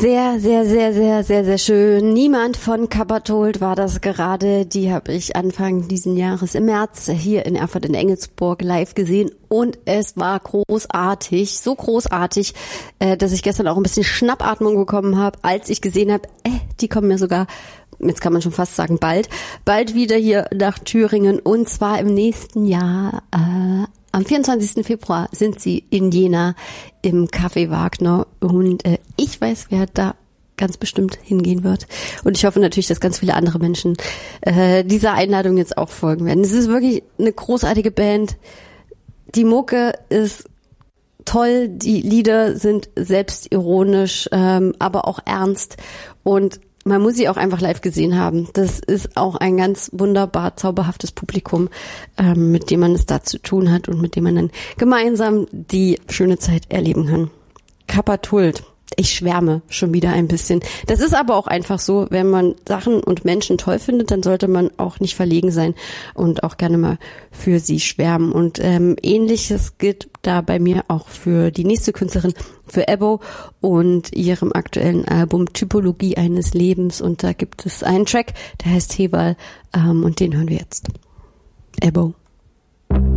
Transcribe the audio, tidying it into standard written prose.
Sehr, sehr, sehr, sehr, sehr, sehr schön. Niemand von Kappertold war das gerade. Die habe ich Anfang diesen Jahres im März hier in Erfurt in Engelsburg live gesehen und es war großartig, so großartig, dass ich gestern auch ein bisschen Schnappatmung bekommen habe, als ich gesehen habe, die kommen ja sogar, jetzt kann man schon fast sagen, bald wieder hier nach Thüringen und zwar im nächsten Jahr. Am 24. Februar sind sie in Jena im Café Wagner und ich weiß, wer da ganz bestimmt hingehen wird. Und ich hoffe natürlich, dass ganz viele andere Menschen dieser Einladung jetzt auch folgen werden. Es ist wirklich eine großartige Band. Die Mucke ist toll, die Lieder sind selbstironisch, aber auch ernst und man muss sie auch einfach live gesehen haben. Das ist auch ein ganz wunderbar zauberhaftes Publikum, mit dem man es da zu tun hat und mit dem man dann gemeinsam die schöne Zeit erleben kann. Kappertold. Ich schwärme schon wieder ein bisschen. Das ist aber auch einfach so, wenn man Sachen und Menschen toll findet, dann sollte man auch nicht verlegen sein und auch gerne mal für sie schwärmen. Und Ähnliches gilt da bei mir auch für die nächste Künstlerin, für Ebbo und ihrem aktuellen Album Typologie eines Lebens. Und da gibt es einen Track, der heißt Heval und den hören wir jetzt. Ebbo.